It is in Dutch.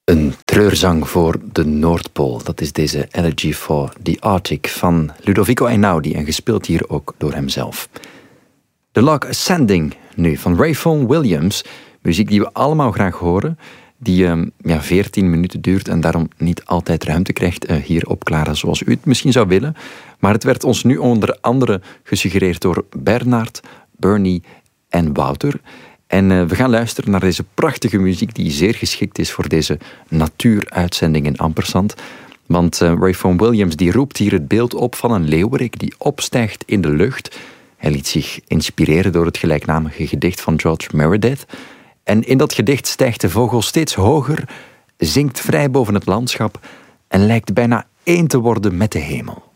Een treurzang voor de Noordpool. Dat is deze Elegy for the Arctic van Ludovico Einaudi en gespeeld hier ook door hemzelf. The Log Ascending nu van Rayfon Williams. Muziek die we allemaal graag horen. Die 14 minuten duurt en daarom niet altijd ruimte krijgt hier op Clara zoals u het misschien zou willen. Maar het werd ons nu onder andere gesuggereerd door Bernard, Bernie en Wouter. En we gaan luisteren naar deze prachtige muziek die zeer geschikt is voor deze natuuruitzending in Ampersand. Want Rayfon Williams die roept hier het beeld op van een leeuwerik die opstijgt in de lucht. Hij liet zich inspireren door het gelijknamige gedicht van George Meredith. En in dat gedicht stijgt de vogel steeds hoger, zinkt vrij boven het landschap en lijkt bijna één te worden met de hemel.